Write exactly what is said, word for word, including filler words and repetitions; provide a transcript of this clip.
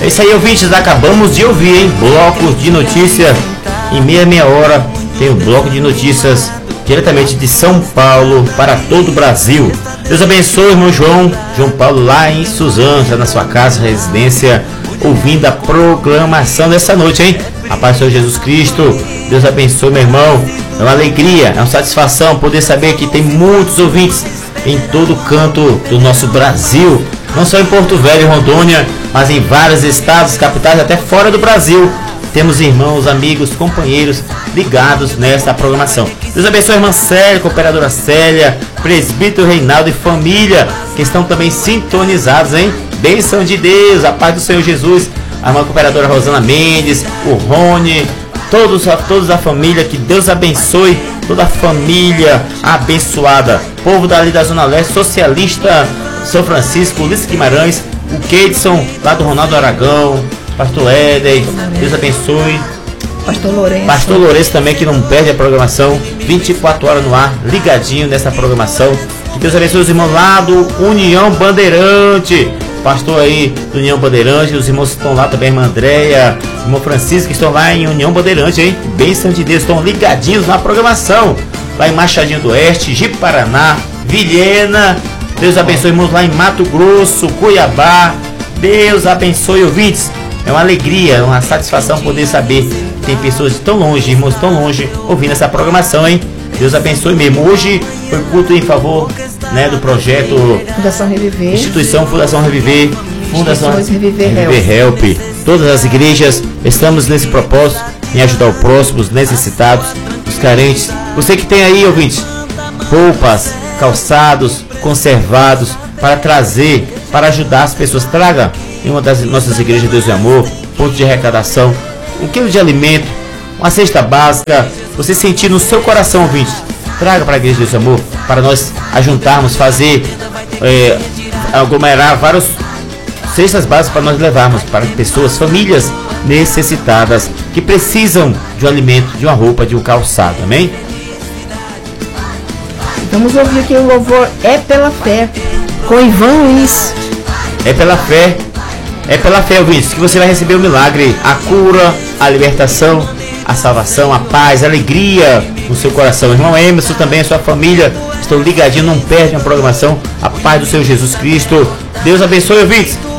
É isso aí, ouvintes, acabamos de ouvir, hein? Bloco de notícias. Em meia meia hora tem o bloco de notícias diretamente de São Paulo para todo o Brasil. Deus abençoe, irmão João, João Paulo lá em Suzano, já na sua casa, residência, ouvindo a programação dessa noite, hein? A paz do Senhor Jesus Cristo, Deus abençoe, meu irmão. É uma alegria, é uma satisfação poder saber que tem muitos ouvintes em todo canto do nosso Brasil, não só em Porto Velho e Rondônia, mas em vários estados, capitais, até fora do Brasil. Temos irmãos, amigos, companheiros ligados nesta programação. Deus abençoe a irmã Célia, cooperadora Célia, presbítero Reinaldo e família, que estão também sintonizados, hein? Bênção de Deus, a paz do Senhor Jesus, a irmã cooperadora Rosana Mendes, o Rony, todos, todos a família, que Deus abençoe toda a família abençoada. Povo dali da Zona Leste, socialista, São Francisco, Ulisses Guimarães, o Keidson, lá do Ronaldo Aragão, Pastor Éder, Deus abençoe. Pastor Lourenço. Pastor Lourenço também, que não perde a programação, vinte e quatro horas no ar, ligadinho nessa programação. Que Deus abençoe os irmãos lá do União Bandeirante. Pastor aí do União Bandeirante, os irmãos que estão lá também, a irmã Andréia, o irmão Francisco, que estão lá em União Bandeirante, hein? Bênção de Deus, estão ligadinhos na programação. Lá em Machadinho do Oeste, Ji-Paraná, Vilhena. Deus abençoe, irmãos, lá em Mato Grosso, Cuiabá. Deus abençoe, ouvintes. É uma alegria, uma satisfação poder saber que tem pessoas de tão longe, irmãos tão longe, ouvindo essa programação, hein? Deus abençoe mesmo. Hoje foi culto em favor, né, do projeto Fundação Reviver. Instituição Fundação Reviver. Fundação Reviver, Reviver Help. Help. Todas as igrejas estamos nesse propósito, em ajudar o próximo, os necessitados, os carentes. Você que tem aí, ouvintes, roupas, calçados, conservados, para trazer, para ajudar as pessoas. Traga em uma das nossas igrejas Deus e Amor, ponto de arrecadação, um quilo de alimento, uma cesta básica. Você sentir no seu coração, ouvintes, traga para a igreja Deus e Amor, para nós ajuntarmos, fazer, é, aglomerar várias cestas básicas para nós levarmos para pessoas, famílias necessitadas, que precisam de um alimento, de uma roupa, de um calçado, amém? Vamos ouvir aqui o louvor É Pela Fé, com Ivan Luiz. É pela fé, é pela fé, ouvintes, que você vai receber o milagre, a cura, a libertação, a salvação, a paz, a alegria no seu coração. Irmão Emerson também, a sua família, estão ligadinhos, não perdem a programação. A paz do Senhor Jesus Cristo. Deus abençoe, ouvintes.